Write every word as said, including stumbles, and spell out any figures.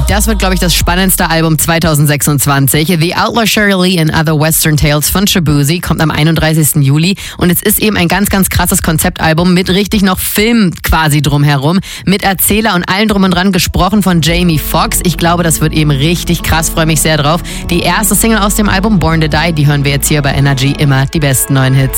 Das wird, glaube ich, das spannendste Album zwanzig sechsundzwanzig. The Outlaw Shirley and Other Western Tales von Shaboozey kommt am einunddreißigsten Juli. Und es ist eben ein ganz, ganz krasses Konzeptalbum mit richtig noch Film quasi drumherum. Mit Erzähler und allem drum und dran, gesprochen von Jamie Foxx. Ich glaube, das wird eben richtig krass. Freue mich sehr drauf. Die erste Single aus dem Album, Born to Die, die hören wir jetzt hier bei Energy. Immer die besten neuen Hits.